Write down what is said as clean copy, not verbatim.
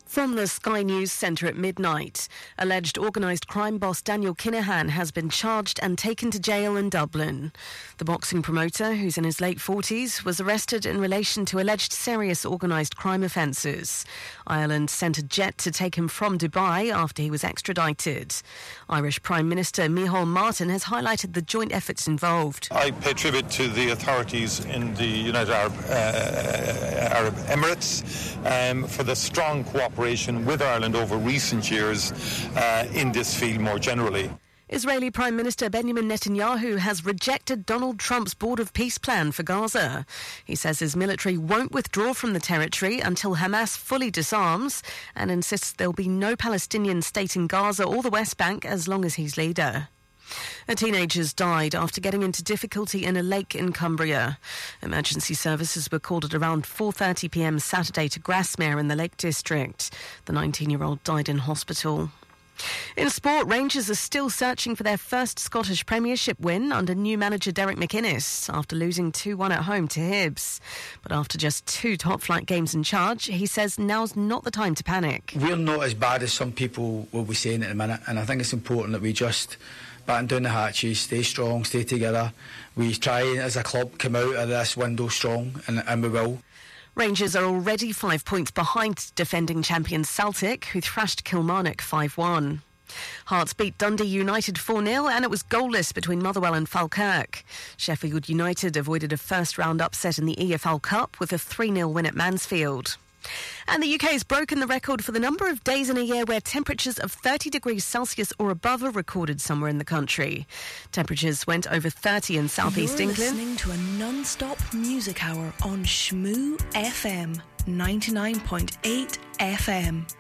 From the Sky News Centre at midnight, alleged organised crime boss Daniel Kinahan has been charged and taken to jail in Dublin. The boxing promoter, who's in his late 40s, was arrested in relation to alleged serious organised crime offences. Ireland sent a jet to take him from Dubai after he was extradited. Irish Prime Minister Micheál Martin has highlighted the joint efforts involved. I pay tribute to the authorities in the United Arab Emirates for the strong cooperation with Ireland over recent years in this field more generally. Israeli Prime Minister Benjamin Netanyahu has rejected Donald Trump's Board of Peace plan for Gaza. He says his military won't withdraw from the territory until Hamas fully disarms and insists there'll be no Palestinian state in Gaza or the West Bank as long as he's leader. A teenager's died after getting into difficulty in a lake in Cumbria. Emergency services were called at around 4:30 p.m. Saturday to Grasmere in the Lake District. The 19-year-old died in hospital. In sport, Rangers are still searching for their first Scottish Premiership win under new manager Derek McInnes after losing 2-1 at home to Hibs. But after just 2 top-flight games in charge, he says now's not the time to panic. We're not as bad as some people will be saying at the minute, and I think it's important that we just batten down the hatches, stay strong, stay together. We try as a club come out of this window strong, and we will. Rangers are already 5 points behind defending champions Celtic, who thrashed Kilmarnock 5-1. Hearts beat Dundee United 4-0 and it was goalless between Motherwell and Falkirk. Sheffield United avoided a first-round upset in the EFL Cup with a 3-0 win at Mansfield. And the UK has broken the record for the number of days in a year where temperatures of 30 degrees Celsius or above are recorded somewhere in the country. Temperatures went over 30 in southeast England. You're listening to a non-stop music hour on Shmoo FM 99.8 FM.